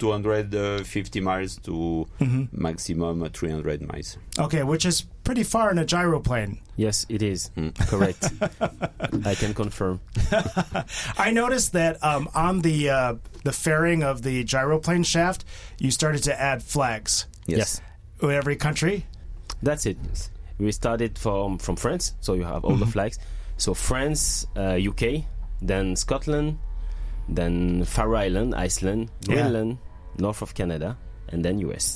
250 miles to maximum 300 miles. Okay, which is pretty far in a gyroplane. Yes, it is. Correct. I can confirm. I noticed that on the fairing of the gyroplane shaft, you started to add flags. Yes. In every country? That's it. We started from France, so you have all the flags. So France, UK, then Scotland, then Faroe Island, Iceland, Greenland, north of Canada, and then US.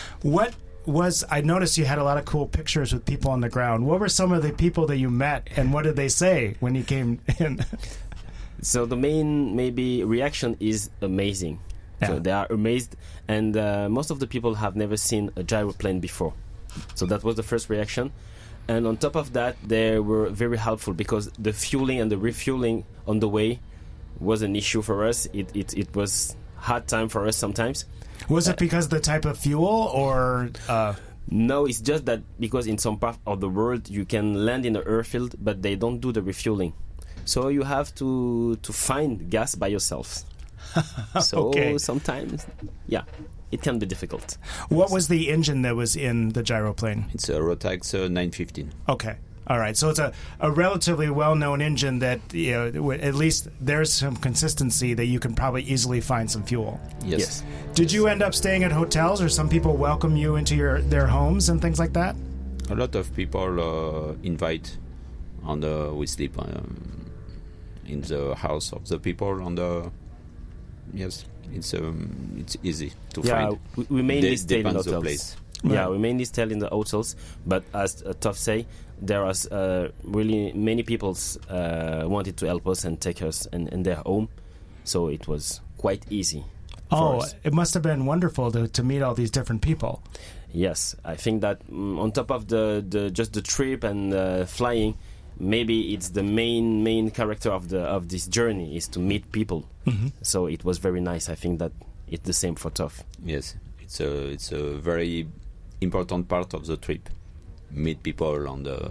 I noticed you had a lot of cool pictures with people on the ground. What were some of the people that you met, and what did they say when you came in? So the main maybe reaction is amazing. Yeah. So they are amazed, and most of the people have never seen a gyroplane before. So that was the first reaction. And on top of that, they were very helpful because the fueling and the refueling on the way was an issue for us. It was hard time for us sometimes. Was it because of the type of fuel or... No, it's just that because in some part of the world you can land in an airfield, but they don't do the refueling. So you have to find gas by yourself. So sometimes, it can be difficult. What was the engine that was in the gyroplane? It's a Rotax 915. Okay. All right. So it's a relatively well-known engine that, at least there's some consistency that you can probably easily find some fuel. Yes. Did you end up staying at hotels, or some people welcome you into their homes and things like that? A lot of people invite, we sleep in the house of the people Yes, it's easy to find. We mainly stay in hotels. The place. Yeah, we mainly stay in the hotels, but as Toph say, there are really many people wanted to help us and take us in their home, so it was quite easy. for us. It must have been wonderful to meet all these different people. Yes, I think that on top of just the trip and flying, maybe it's the main character of this journey is to meet people. Mm-hmm. So it was very nice. I think that it's the same for Toph. Yes, it's a very important part of the trip. Meet people on the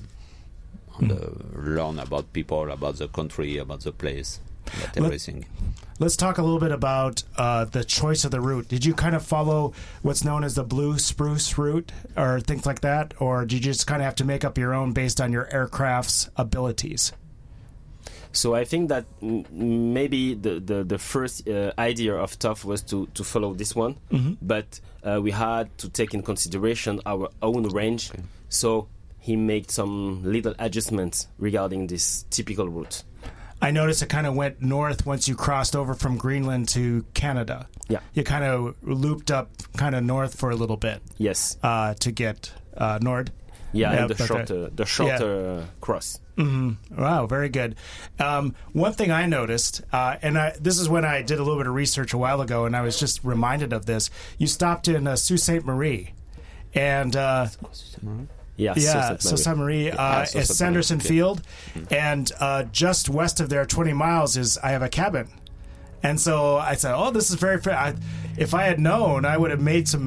learn about people, about the country, about the place, about everything. Let's talk a little bit about the choice of the route. Did you kind of follow what's known as the blue spruce route or things like that? Or did you just kind of have to make up your own based on your aircraft's abilities? So I think that maybe the first idea of Toph was to follow this one, mm-hmm. but we had to take in consideration our own range. Okay. So he made some little adjustments regarding this typical route. I noticed it kind of went north once you crossed over from Greenland to Canada. Yeah. You kind of looped up kind of north for a little bit. Yes. To get Nord. Yeah, and the shorter cross. Mm-hmm. Wow, very good. One thing I noticed, this is when I did a little bit of research a while ago, and I was just reminded of this. You stopped in Sault Ste. Marie, and Sault Ste. Marie is Sanderson Field, and just west of there, 20 miles I have a cabin, and so I said, "Oh, this is very fair." If I had known, I would have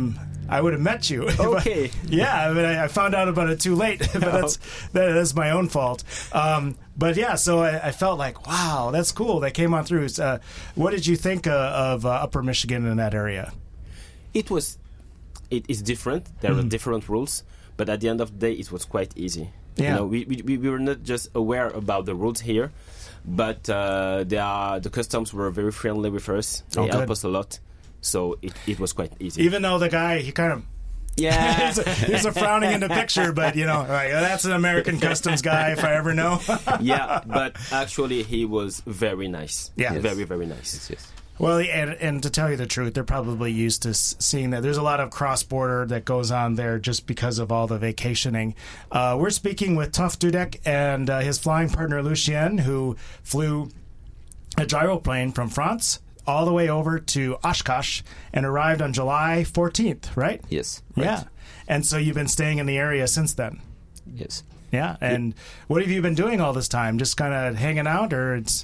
met you. Okay. I found out about it too late, but that is my own fault. But yeah, so I felt like, wow, that's cool. They came on through. What did you think of Upper Michigan in that area? It is different. There are different rules, but at the end of the day, it was quite easy. Yeah. We were not just aware about the rules here, but the customs were very friendly with us. They helped us a lot. So it was quite easy. Even though the guy, he kind of... Yeah. he's a frowning in the picture, but, that's an American customs guy if I ever know. Yeah, but actually he was very nice. Yeah. Yes. Very, very nice. Yes. Well, and to tell you the truth, they're probably used to seeing that. There's a lot of cross-border that goes on there just because of all the vacationing. We're speaking with Toph Dudek and his flying partner, Lucien, who flew a gyroplane from France all the way over to Oshkosh and arrived on July 14th, right? Yes. Right. Yeah. And so you've been staying in the area since then? Yes. Yeah. And what have you been doing all this time? Just kind of hanging out, or it's...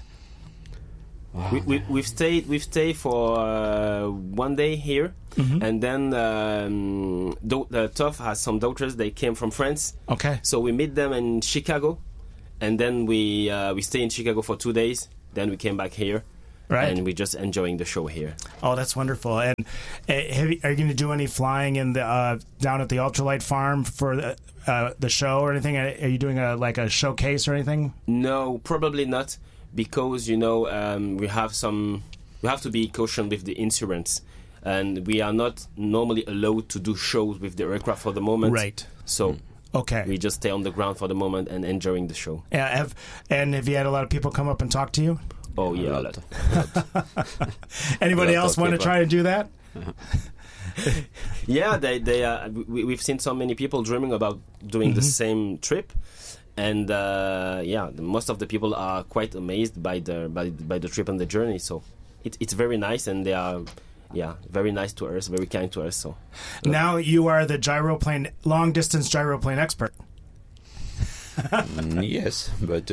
We've stayed for 1 day here, mm-hmm. and then Toph has some daughters. They came from France. Okay. So we meet them in Chicago, and then we stay in Chicago for 2 days. Then we came back here. Right. And we're just enjoying the show here. Oh, that's wonderful. And are you going to do any flying in the down at the Ultralight Farm for the show or anything? Are you doing a showcase or anything? No, probably not, because we have to be cautious with the insurance, and we are not normally allowed to do shows with the aircraft for the moment. Right. So. Okay. We just stay on the ground for the moment and enjoying the show. Yeah. Have you had a lot of people come up and talk to you? Oh, yeah. A lot. Anybody else want to try to do that? Yeah, we've seen so many people dreaming about doing the same trip, and most of the people are quite amazed by the trip and the journey. So it's very nice, and they are very nice to us, very kind to us. So now you are the long distance gyroplane expert. Yes, but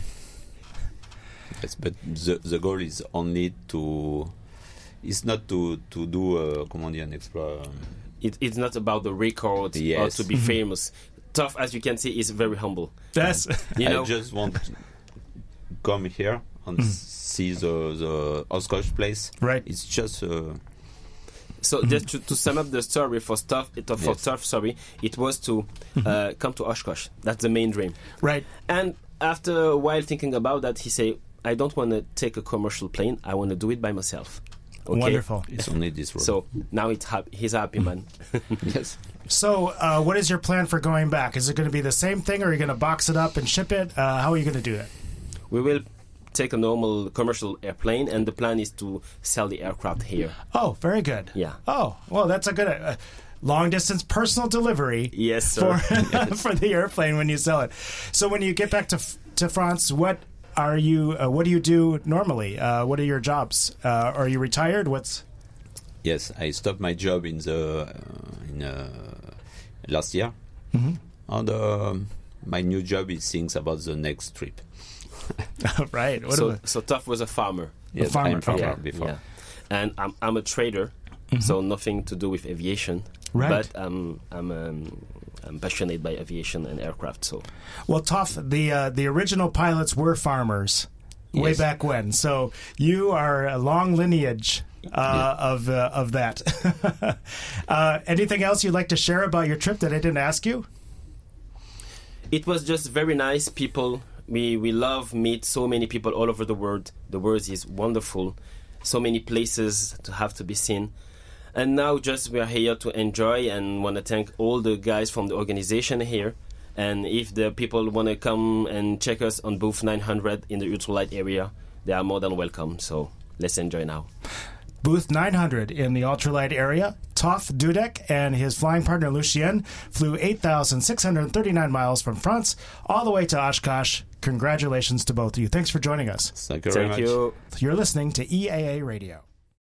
the goal is only it's not to do an extra. It's not about the record or to be famous. Tough, as you can see, is very humble. Yes, I just want to come here and see the Oshkosh place. Right. It's just. So just to sum up the story for Tough, it was to come to Oshkosh. That's the main dream. Right. And after a while thinking about that, he said, I don't want to take a commercial plane. I want to do it by myself. Okay? Wonderful. It's only this road. So now he's a happy man. Yes. So what is your plan for going back? Is it going to be the same thing, or are you going to box it up and ship it? How are you going to do that? We will take a normal commercial airplane, and the plan is to sell the aircraft here. Oh, very good. Yeah. Oh, well, that's a good long-distance personal delivery. Yes, sir. For the airplane when you sell it. So when you get back to France, what do you do normally? What are your jobs? Are you retired? Yes, I stopped my job in last year, and my new job is things about the next trip. Right. So Tough was a farmer. Yes, I'm farmer before. Yeah. And I'm a trader, so nothing to do with aviation. Right. But I'm passionate by aviation and aircraft. So. Well, Tough, the original pilots were farmers way back when. So you are a long lineage of that. Anything else you'd like to share about your trip that I didn't ask you? It was just very nice people. We love meet so many people all over the world. The world is wonderful. So many places to be seen. And now just we are here to enjoy, and want to thank all the guys from the organization here. And if the people want to come and check us on booth 900 in the ultralight area, they are more than welcome. So let's enjoy now. Booth 900 in the ultralight area. Toff Dudek and his flying partner Lucien flew 8,639 miles from France all the way to Oshkosh. Congratulations to both of you. Thanks for joining us. Thank you very much. You. You're listening to EAA Radio.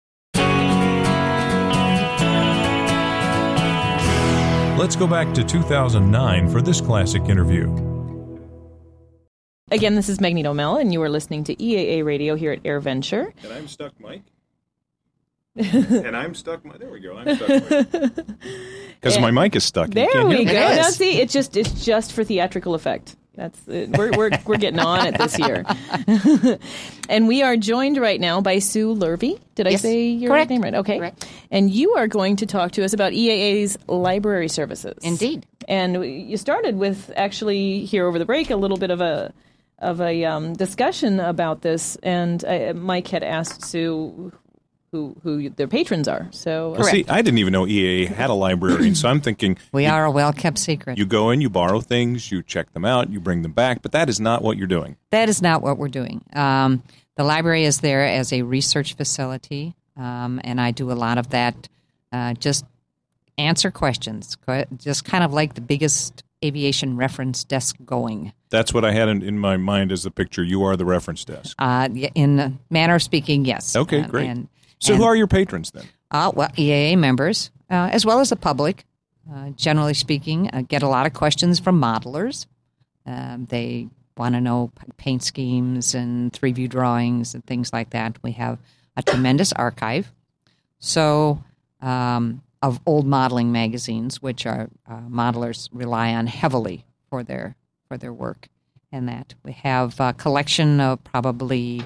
Let's go back to 2009 for this classic interview. Again, this is Magneto Mel, and you are listening to EAA Radio here at AirVenture. And I'm stuck, Mike. And I'm stuck. There we go. I'm stuck. Because my mic is stuck. There we go. It Now, is. see, it's just for theatrical effect. That's we're getting on it this year. And we are joined right now by Sue Lurvy. Did I Yes. say your Correct. name right? Okay. Correct. And you are going to talk to us about EAA's library services. Indeed. And you started with actually here over the break a little bit of a discussion about this, and Mike had asked Sue who their patrons are. So Well, see, I didn't even know EAA had a librarian, so I'm thinking We are a well-kept secret. you go in, you borrow things, you check them out, you bring them back, but that is not what you're doing. That is not what we're doing. The library is there as a research facility, and I do a lot of that. Just answer questions, just kind of like the biggest aviation reference desk going. That's what I had in my mind as the picture. You are the reference desk. In a manner of speaking, yes. Okay, great. So who are your patrons then? Well, EAA members, as well as the public, generally speaking, get a lot of questions from modelers. They want to know paint schemes and 3-view drawings and things like that. We have a tremendous archive. So of old modeling magazines, which our modelers rely on heavily for their work. And that we have a collection of probably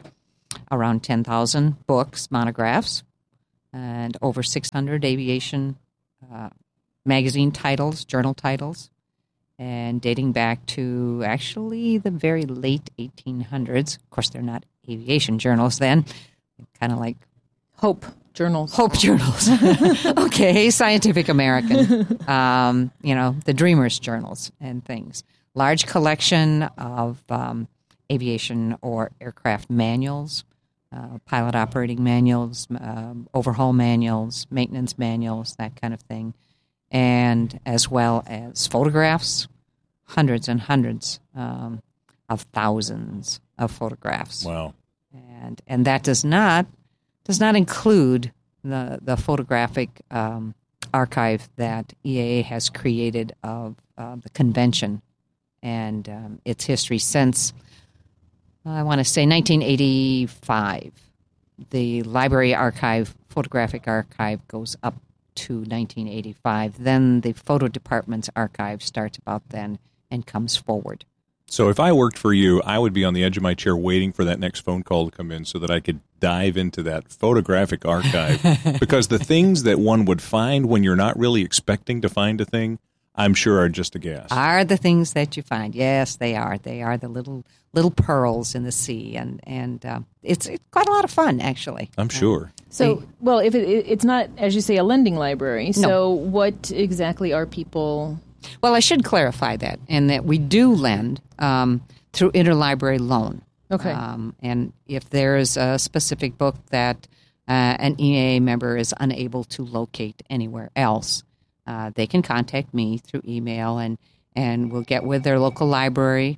around 10,000 books, monographs, and over 600 aviation magazine titles, journal titles, and dating back to actually the very late 1800s. Of course, they're not aviation journals then, kind of like Hope journals. Hope journals. Okay, Scientific American. The Dreamers journals and things. Large collection of aviation or aircraft manuals, pilot operating manuals, overhaul manuals, maintenance manuals, that kind of thing. And as well as photographs, hundreds and hundreds of thousands of photographs. Wow. And that does not include the photographic archive that EAA has created of the convention and its history since, I want to say, 1985. The library archive, photographic archive, goes up to 1985. Then the photo department's archive starts about then and comes forward. So if I worked for you, I would be on the edge of my chair waiting for that next phone call to come in so that I could dive into that photographic archive. Because the things that one would find when you're not really expecting to find a thing, I'm sure are just a gas. Are the things that you find. Yes, they are. They are the little pearls in the sea. And it's quite a lot of fun, actually. I'm sure. So, well, if it's not, as you say, a lending library, so No. what exactly are people... Well, I should clarify that, and that we do lend through interlibrary loan. Okay. And if there is a specific book that an EAA member is unable to locate anywhere else, they can contact me through email, and we'll get with their local library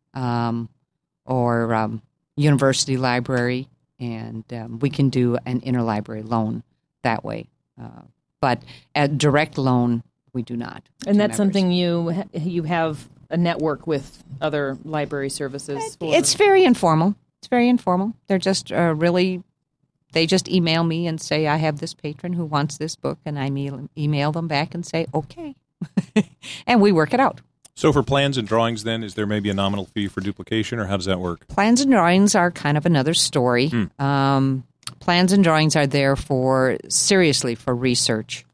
or university library, and we can do an interlibrary loan that way. But a direct loan, we do not. And that's something you have a network with other library services for? It's very informal. They're just they just email me and say, I have this patron who wants this book, and I email them back and say, okay. And we work it out. So for plans and drawings then, is there maybe a nominal fee for duplication, or how does that work? Plans and drawings are kind of another story. Plans and drawings are there for research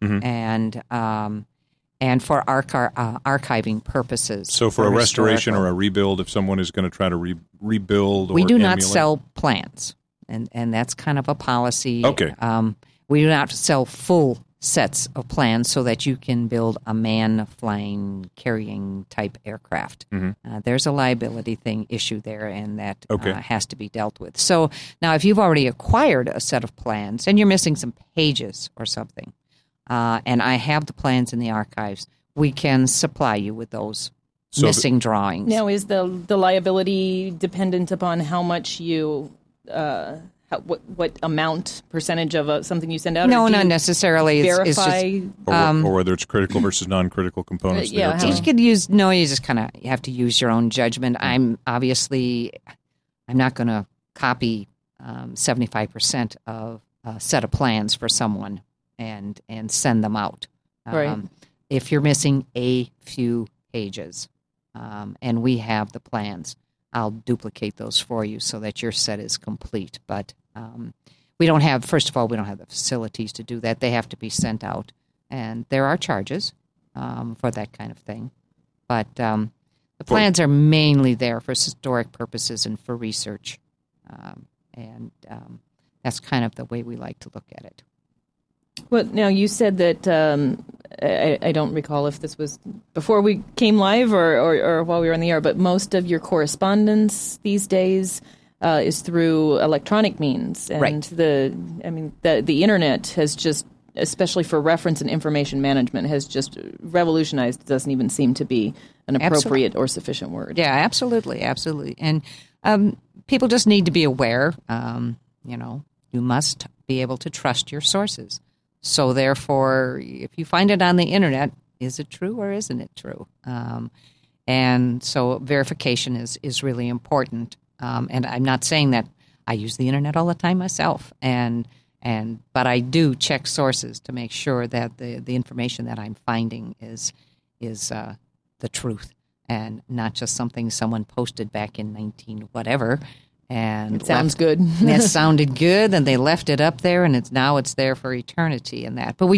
and for archiving purposes. So for a restoration or a rebuild, if someone is going to try to rebuild or we do not emulate? sell plans, and that's kind of a policy. Okay. We do not sell full sets of plans so that you can build a man-flying, carrying type aircraft. There's a liability issue there, and that has to be dealt with. So now if you've already acquired a set of plans and you're missing some pages or something, and I have the plans in the archives, we can supply you with those missing drawings. Now, is the liability dependent upon how much you, what amount, percentage of something you send out? No, not necessarily. Verify? It's just, or whether it's critical versus non-critical components. Yeah. you just kind of have to use your own judgment. I'm not going to copy 75% of a set of plans for someone and send them out. Right. If you're missing a few pages and we have the plans, I'll duplicate those for you so that your set is complete. But we don't have the facilities to do that. They have to be sent out. And there are charges for that kind of thing. But the plans are mainly there for historic purposes and for research. And that's kind of the way we like to look at it. Well, now you said that I don't recall if this was before we came live or while we were on the air, but most of your correspondence these days is through electronic means, and right. The internet has just, especially for reference and information management, has just revolutionized. It doesn't even seem to be an appropriate or sufficient word. Yeah, absolutely, and people just need to be aware. You must be able to trust your sources. So therefore, if you find it on the internet, is it true or isn't it true? And so verification is really important. And I'm not saying that I use the internet all the time myself, but I do check sources to make sure that the information that I'm finding is the truth and not just something someone posted back in 19 whatever, And it sounds good. That sounded good, and they left it up there, and it's there for eternity and that. But we